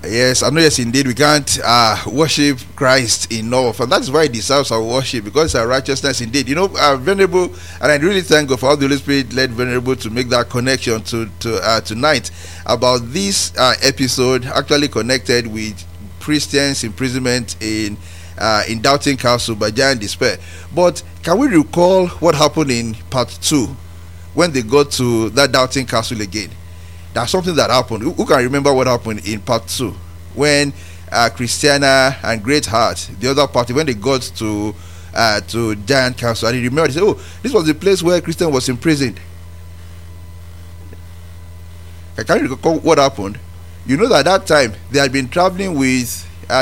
Yes, I know. Yes, indeed, we can't worship Christ enough, and that's why he deserves our worship, because our righteousness, indeed. Venerable, and I really thank God for how the Holy Spirit led Venerable to make that connection to tonight about this episode, actually connected with Christians' imprisonment in Doubting Castle by giant despair. But can we recall what happened in part 2 when they got to that Doubting Castle again? That's something that happened. Who can remember what happened in part 2 when Christiana and Greatheart, the other party, when they got to Giant Castle, and he remembered, he said, "Oh, this was the place where Christian was imprisoned." I can't recall what happened. You know that at that time they had been traveling with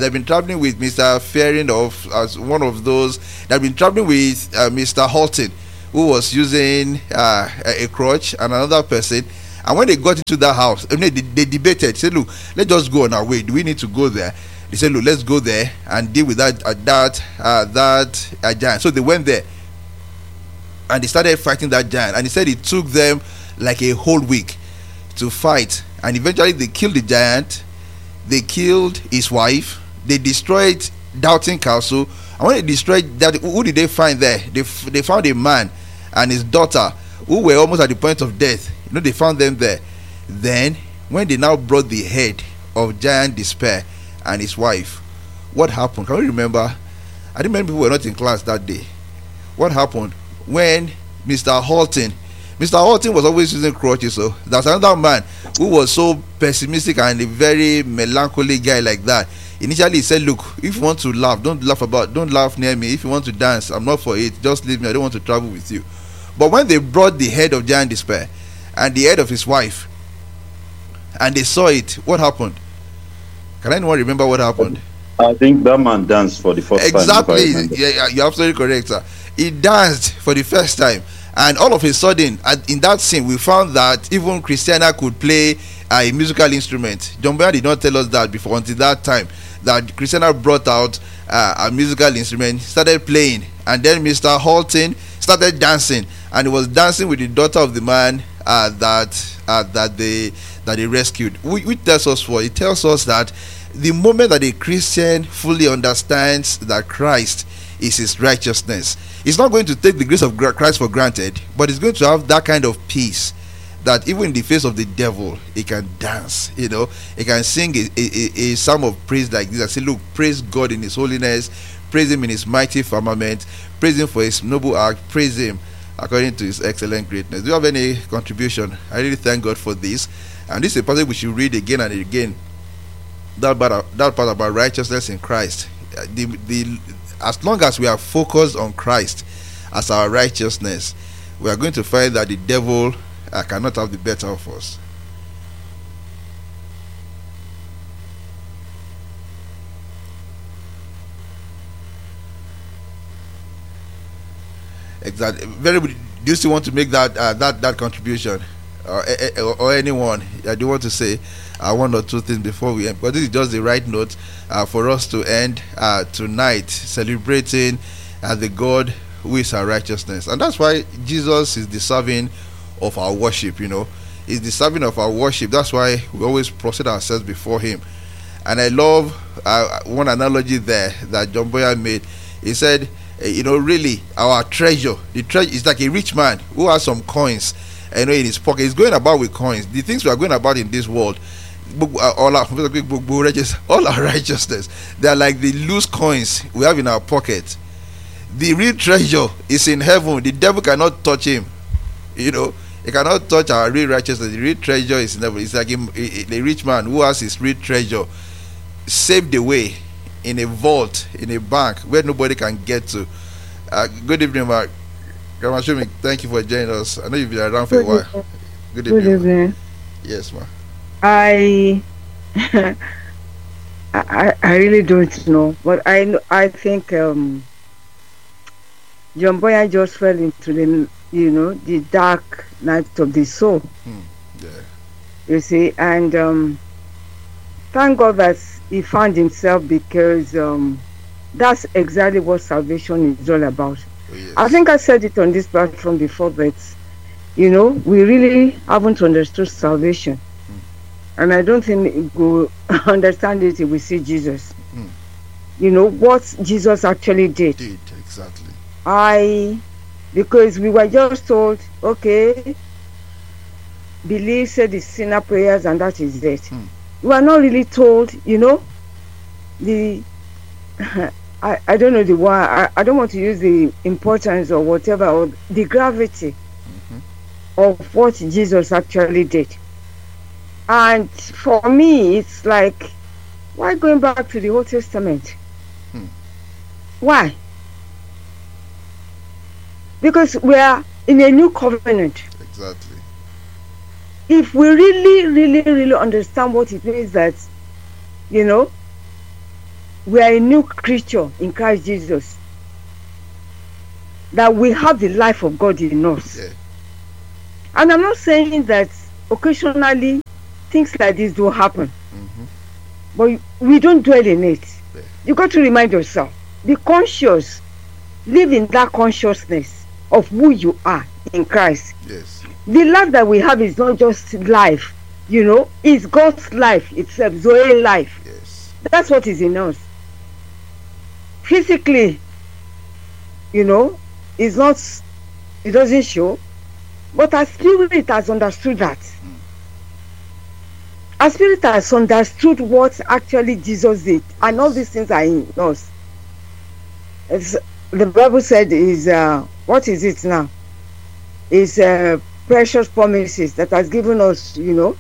Mr. Fearing, as one of those. They had been traveling with Mr. Halton, who was using a crutch, and another person. And when they got into that house, they debated. Said, "Look, let's just go on our way. Do we need to go there?" They said, "Look, let's go there and deal with that giant." So they went there and they started fighting that giant. And he said it took them like a whole week to fight. And eventually they killed the giant. They killed his wife. They destroyed Doubting Castle. And when they destroyed that, who did they find there? They found a man and his daughter who were almost at the point of death. They found them there. Then when they now brought the head of Giant Despair and his wife, what happened? Can you remember? I think many people were not in class that day. What happened when Mr. Halton was always using crutches? So that's another man who was so pessimistic and a very melancholy guy like that. Initially he said, "Look, if you want to laugh, don't laugh near me. If you want to dance, I'm not for it. Just leave me. I don't want to travel with you." But when they brought the head of Giant Despair and the head of his wife, and they saw it, what happened? Can anyone remember what happened? I think that man danced for the first time. Exactly. Yeah, you're absolutely correct, sir. He danced for the first time, and all of a sudden, in that scene, we found that even Christiana could play a musical instrument. John Boyan did not tell us that before, until that time, that Christiana brought out a musical instrument, started playing, and then Mr. Halton started dancing, and he was dancing with the daughter of the man that they rescued. Which tells us what? It tells us that the moment that a Christian fully understands that Christ is his righteousness, he's not going to take the grace of Christ for granted, but he's going to have that kind of peace that even in the face of the devil, he can dance. He can sing a psalm of praise like this and say, "Look, praise God in his holiness, praise him in his mighty firmament, praise him for his noble act, praise him according to his excellent greatness." Do you have any contribution? I really thank God for this. And this is a passage we should read again and again. That part about righteousness in Christ. As long as we are focused on Christ as our righteousness, we are going to find that the devil cannot have the better of us. Exactly. Very good. Do you still want to make that contribution, or anyone? I do want to say one or two things before we end, but this is just the right note for us to end tonight, celebrating the God who is our righteousness, and that's why Jesus is deserving of our worship. He's deserving of our worship. That's why we always prostrate ourselves before Him. And I love one analogy there that John Boyan made. He said, really, our treasure, the treasure is like a rich man who has some coins, in his pocket. He's going about with coins. The things we are going about in this world, all our righteousness, they are like the loose coins we have in our pocket. The real treasure is in heaven. The devil cannot touch him. He cannot touch our real righteousness. The real treasure is in heaven. It's like a rich man who has his real treasure saved away in a vault, in a bank where nobody can get to. Good evening, Mark. Grandma Shumi, thank you for joining us. I know you've been around for a while. Good evening. Good evening. Yes, ma'am. I really don't know, but I think John Boyan just fell into the dark night of the soul. Yeah. You see, and thank God that he found himself, because that's exactly what salvation is all about. Oh, yes. I think I said it on this platform before, but we really haven't understood salvation. and I don't think we will understand it if we see Jesus. Mm. You know what Jesus actually did. Exactly. Because we were just told, okay, believe, say the sinner prayers, and that is it. Mm. We are not really told, you know, the I don't know the why. I don't want to use the importance or whatever, or the gravity of what Jesus actually did. And for me, it's like, why going back to the Old Testament? Why? Because we are in a new covenant. Exactly. If we really understand what it means that, you know, we are a new creature in Christ Jesus, that we have the life of God in us. Yeah. And I'm not saying that occasionally things like this do happen, but we don't dwell in it. Yeah. You got to remind yourself, be conscious, live in that consciousness of who you are in Christ. Yes. The life that we have is not just life, you know, it's God's life itself, Zoe life. Yes. That's what is in us. Physically, you know, it's not, it doesn't show, but our spirit has understood that. Our spirit has understood what actually Jesus did, and all these things are in us. It's, the Bible said is, what is it now? Is precious promises that has given us, you know,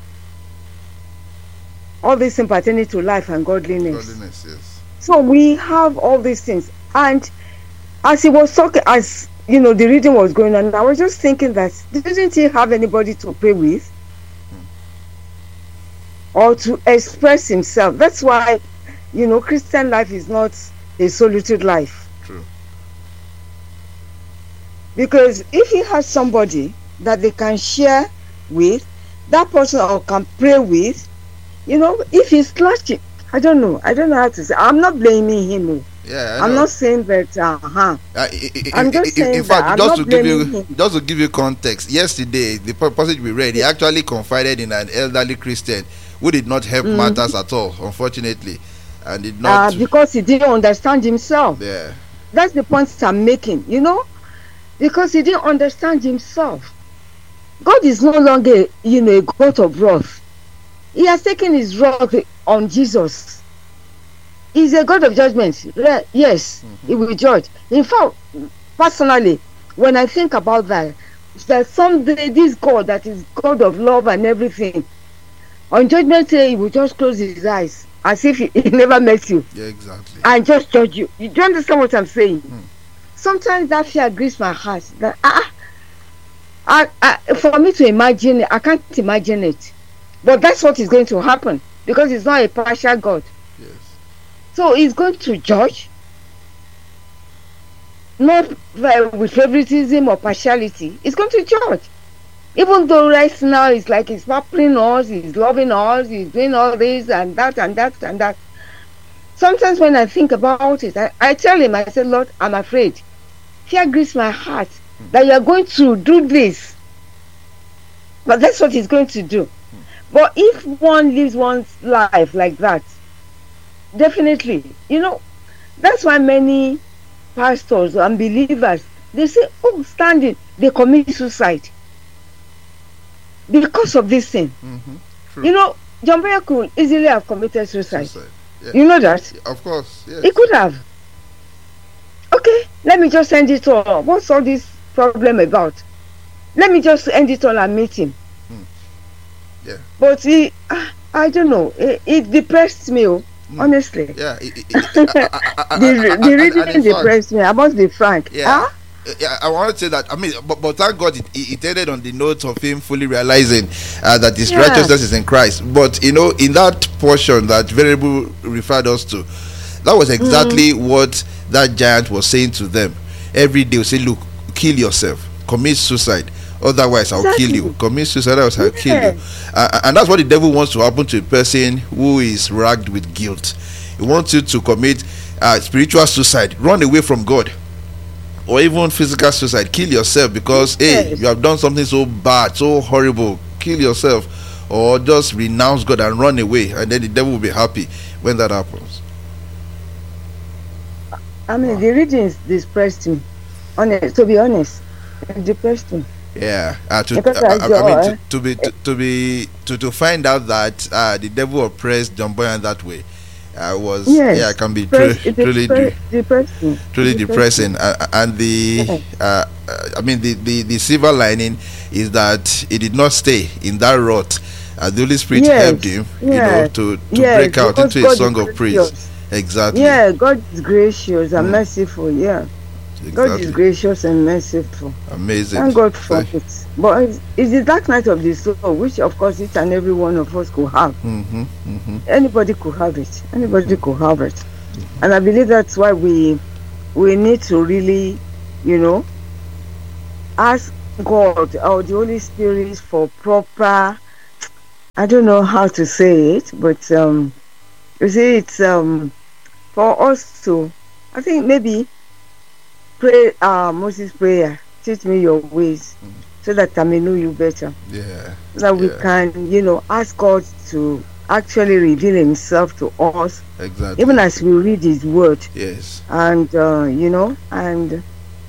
all these things pertaining to life and godliness. Godliness, yes. So we have all these things, and as he was talking, as you know, the reading was going on, I was just thinking that didn't he have anybody to pray with or to express himself? That's why, you know, Christian life is not a solitude life. True. Because if he has somebody that they can share with, that person or can pray with, you know, if he's lacking, I don't know how to say. I'm not blaming him. Yeah, I'm not saying that. I'm just saying in fact, that just to give you context, yesterday the passage we read, he actually confided in an elderly Christian who did not help matters at all, unfortunately, and did not because he didn't understand himself. Yeah, that's the point I'm making. You know, because he didn't understand himself. God is no longer, you know, a God of wrath. He has taken his wrath on Jesus. He's a God of judgment. Yes, he will judge. In fact, personally, when I think about that someday this God that is God of love and everything, on judgment day he will just close his eyes as if he never met you. Yeah, exactly. And just judge you. You do understand what I'm saying? Sometimes that fear grieves my heart. That for me to imagine it, I can't imagine it. But that's what is going to happen, because he's not a partial God. Yes. So he's going to judge, not with favoritism or partiality. He's going to judge. Even though right now it's like he's pampering us, he's loving us, he's doing all this and that and that and that. Sometimes when I think about it, I tell him, I say, Lord, I'm afraid. Fear grieves my heart that you're going to do this. But that's what he's going to do. But if one lives one's life like that, definitely, you know, that's why many pastors and believers, they say, oh, standing, they commit suicide because of this thing. You know, John Mayer could easily have committed suicide. Yeah. You know that? Of course, yes. He could have. Okay, let me just end it all. What's all this problem about? Let me just end it all and meet him. Yeah. But I don't know. It depressed me, honestly. Yeah. The reading depressed me. I must be frank. Yeah. Yeah, I want to say that. I mean, but thank God it ended on the note of him fully realizing that his righteousness is in Christ. But you know, in that portion that Venerable referred us to, that was exactly what that giant was saying to them. Every day, we say, "Look, kill yourself, commit suicide. Otherwise, I'll kill you. Commit suicide, otherwise I'll kill you." And that's what the devil wants to happen to a person who is racked with guilt. He wants you to commit spiritual suicide, run away from God, or even physical suicide. Kill yourself because hey, you have done something so bad, so horrible. Kill yourself. or just renounce God and run away, and then the devil will be happy when that happens? I mean, the readings depressed me. To be honest, it depressed me. Yeah, Because to find out that the devil oppressed John Boyan that way, was Yes, yeah, it can be depressing. truly depressing. And the I mean the silver lining is that he did not stay in that rut. The Holy Spirit Yes, helped him, yes, to yes, break out because into a God song is of praise. gracious. Exactly. Yeah, God is gracious and merciful. Yeah, God is Exactly. gracious and merciful. Amazing. Thank God for Thank- it. But it's the dark night of the soul, which of course each and every one of us could have. Anybody could have it. Anybody could have it. And I believe that's why we need to really, ask God or the Holy Spirit for proper, I don't know how to say it, but you see, it's for us to, I think maybe pray Moses' prayer, teach me your ways, so that I may know you better. Yeah. So that we Yeah. can, ask God to actually reveal himself to us, Exactly. even as we read his word. Yes. And and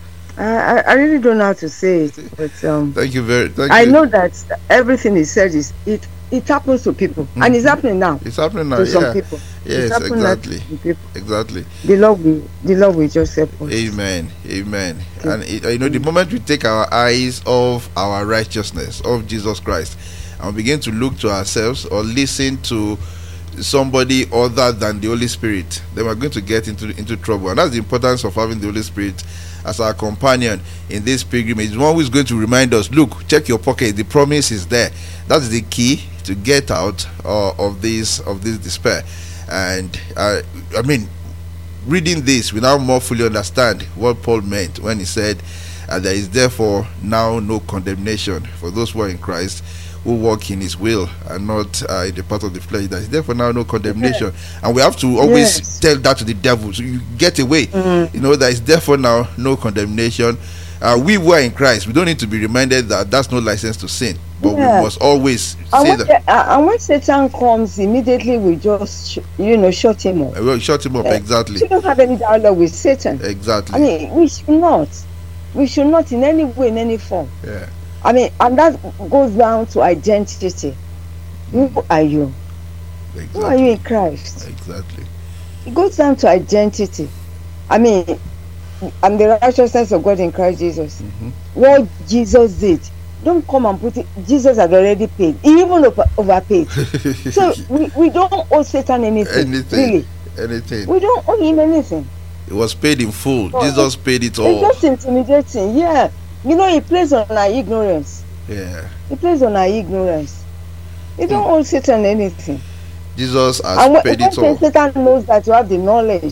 I really don't know how to say it, but Thank you very. Thank I you. know that everything he said is it happens to people, and it's happening now It's happening now. to some Yeah. people. Yes. It's happening now Exactly. to people. Exactly. The Lord will just help us. Amen. Amen. And the moment we take our eyes off our righteousness of Jesus Christ and begin to look to ourselves or listen to somebody other than the Holy Spirit, then we're going to get into trouble. And that's the importance of having the Holy Spirit as our companion in this pilgrimage. One who is going to remind us, look, check your pocket, the promise is there. That's the key to get out of this despair. And I mean, reading this, we now more fully understand what Paul meant when he said, there is therefore now no condemnation for those who are in Christ, who walk in his will and not in the part of the flesh. There is therefore now no condemnation. And we have to always tell that to the devil, so you get away. There is therefore now no condemnation. We who are in Christ, we don't need to be reminded that that's no license to sin, but we must always say that. And when Satan comes, immediately we just shut him up. Well, shut him up. Exactly. We don't have any dialogue with Satan. Exactly. I mean, we should not in any way, in any form. Yeah. I mean, and that goes down to identity. Who are you? Exactly. Who are you in Christ? Exactly. It goes down to identity. I mean, I'm the righteousness of God in Christ Jesus. What Jesus did, don't come and put it. Jesus had already paid. He even overpaid. So we don't owe Satan anything. Really. Anything. We don't owe him anything. It was paid in full. Jesus paid it all. It's just intimidating. Yeah. He plays on our ignorance. Yeah. He plays on our ignorance. You don't owe Satan anything. Jesus has paid it all. Satan knows that you have the knowledge,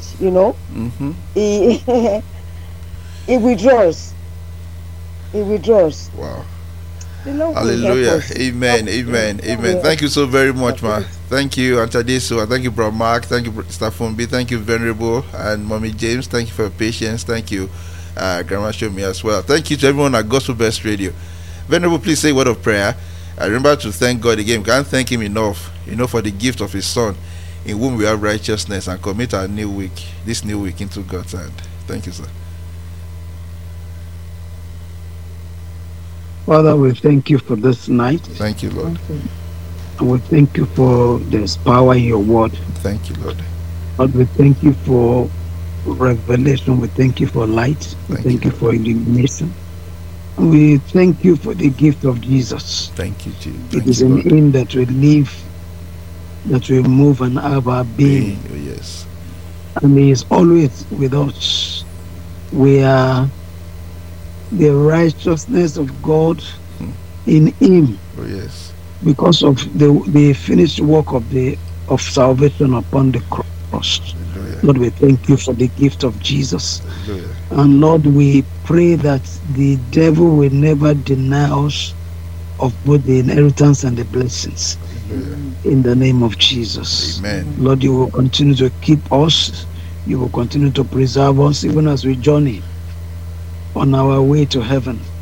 he withdraws. He withdraws. Wow. Hallelujah. Amen. Amen. Amen. Thank you so very much, ma. Thank you, Antadiso, and thank you, Brother Mark. Thank you, Mr. Fumbi. Thank you, Venerable and Mommy James. Thank you for your patience. Thank you, Grandma Shomi as well. Thank you to everyone at Gospel Best Radio. Venerable, please say a word of prayer. I remember to thank God again. We can't thank him enough, for the gift of his son, in whom we have righteousness, and commit our this new week into God's hand. Thank you, sir. Father, we thank you for this night. Thank you, Lord. And we thank you for this power in your word. Thank you, Lord. Lord, we thank you for revelation. We thank you for light. We thank you for illumination. And we thank you for the gift of Jesus. Thank you, Jesus. It is in him that we live, that we move and have our being. Oh, yes. And he is always with us. We are the righteousness of God in him. Oh, yes. Because of the finished work of salvation upon the cross. Hallelujah. Lord, we thank you for the gift of Jesus. Hallelujah. And Lord, we pray that the devil will never deny us of both the inheritance and the blessings. Hallelujah. In the name of Jesus. Amen. Lord, you will continue to keep us. You will continue to preserve us even as we journey on our way to heaven.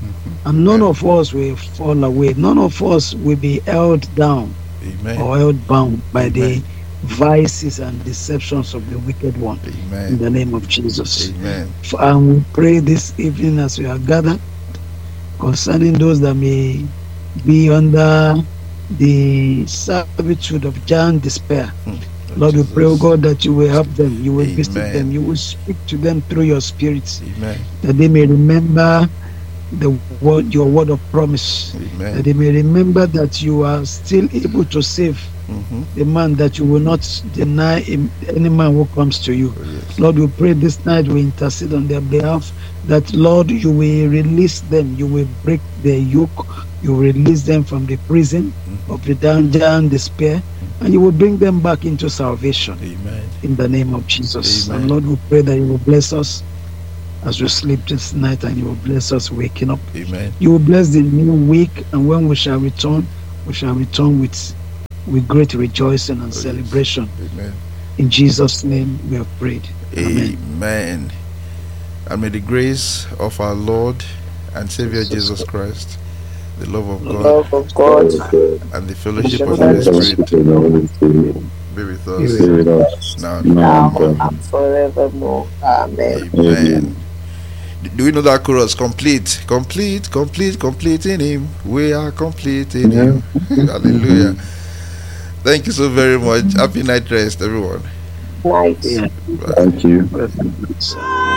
and none of us will fall away. None of us will be held down Amen. or held bound by the Amen. vices and deceptions of the wicked one. In Amen. the name of Jesus. Amen. And we pray this evening as we are gathered concerning those that may be under the servitude of giant despair. Lord, we pray, oh God, that you will help them, you will visit Amen. them, you will speak to them through your spirits, Amen. that they may remember the word, your word of promise, that Amen. they may remember that you are still able to save Mhm. the man, that you will not deny him, any man who comes to you. Oh, yes. Lord, we pray this night, we intercede on their behalf, that Lord, you will release them, you will break their yoke, you will release them from the prison of the danger and despair, and you will bring them back into salvation Amen. in the name of Jesus. Amen. And Lord, we pray that you will bless us as we sleep this night, and you will bless us waking up. Amen. You will bless the new week, and when we shall return with great rejoicing and yes. celebration. Amen. In Jesus' name we have prayed. Amen. Amen. And may the grace of our Lord and Savior Jesus Christ, the love of God, Love of God. and the fellowship And of the the Holy Fellowship Spirit of the Holy Spirit be with Be us with be with us now and now Now and and forevermore. Amen. Amen. Do we know that chorus? Complete, complete, complete, complete in Him. We are complete in Him. Hallelujah. Thank you so very much. Happy night rest, everyone. Night. Yeah. Bye. Thank you. Bless you.